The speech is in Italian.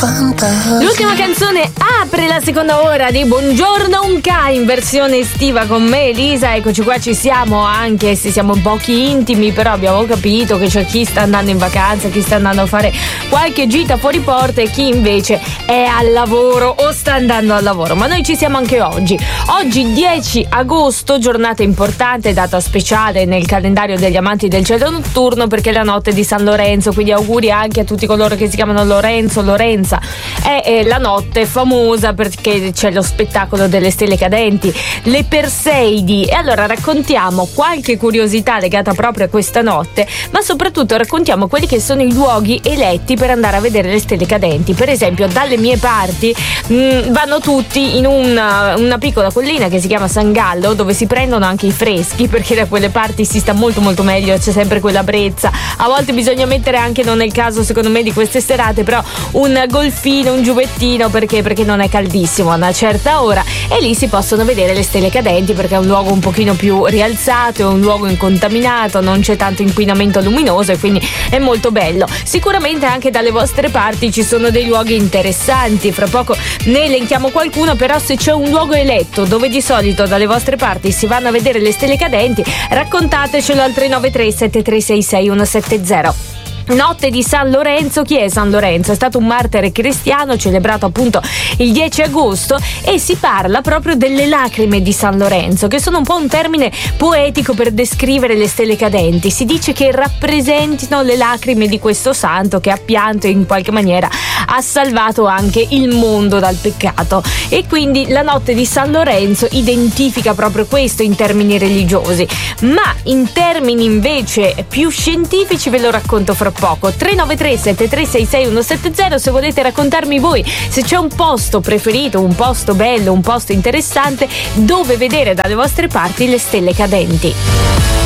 L'ultima canzone apre la seconda ora di Buongiorno Unca in versione estiva con me Elisa. Eccoci qua, ci siamo, anche se siamo pochi intimi, però abbiamo capito che c'è chi sta andando in vacanza, chi sta andando a fare qualche gita fuori porta e chi invece è al lavoro o sta andando al lavoro. Ma noi ci siamo anche oggi 10 agosto, giornata importante, data speciale nel calendario degli amanti del cielo notturno, perché è la notte di San Lorenzo, quindi auguri anche a tutti coloro che si chiamano Lorenzo, Lorenza. È la notte famosa perché c'è lo spettacolo delle stelle cadenti, le Perseidi, e allora raccontiamo qualche curiosità legata proprio a questa notte, ma soprattutto raccontiamo quelli che sono i luoghi eletti per andare a vedere le stelle cadenti. Per esempio, dalle mie parti vanno tutti in una piccola collina che si chiama San Gallo, dove si prendono anche i freschi, perché da quelle parti si sta molto molto meglio, c'è sempre quella brezza. A volte bisogna mettere anche, non è il caso secondo me di queste serate, però un golfino, un giubbettino, perché non è caldissimo a una certa ora, e lì si possono vedere le stelle cadenti perché è un luogo un pochino più rialzato, è un luogo incontaminato, non c'è tanto inquinamento luminoso e quindi è molto bello. Sicuramente anche dalle vostre parti ci sono dei luoghi interessanti, fra poco ne elenchiamo qualcuno, però se c'è un luogo eletto dove di solito dalle vostre parti si vanno a vedere le stelle cadenti, raccontatecelo al 393 7366 170. Notte di San Lorenzo. Chi è San Lorenzo? È stato un martire cristiano celebrato appunto il 10 agosto e si parla proprio delle lacrime di San Lorenzo, che sono un po' un termine poetico per descrivere le stelle cadenti. Si dice che rappresentino le lacrime di questo santo che ha pianto e in qualche maniera ha salvato anche il mondo dal peccato, e quindi la notte di San Lorenzo identifica proprio questo in termini religiosi. Ma in termini invece più scientifici ve lo racconto fra poco. 393 7366 170 se volete raccontarmi voi se c'è un posto preferito, un posto bello, un posto interessante dove vedere dalle vostre parti le stelle cadenti.